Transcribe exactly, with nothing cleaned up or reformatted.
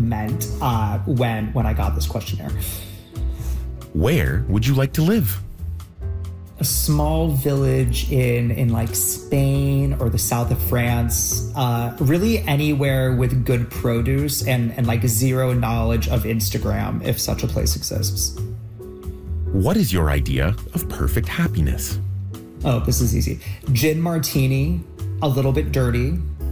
meant uh, when when I got this questionnaire. Where would you like to live? A small village in in like Spain or the south of France, uh, really anywhere with good produce and, and like zero knowledge of Instagram, if such a place exists. What is your idea of perfect happiness? Oh, this is easy. Gin martini, a little bit dirty,